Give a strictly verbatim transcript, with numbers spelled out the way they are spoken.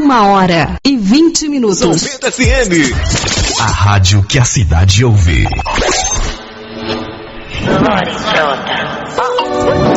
Uma hora e vinte minutos. noventa F M. A rádio que a cidade ouve. Lorizota.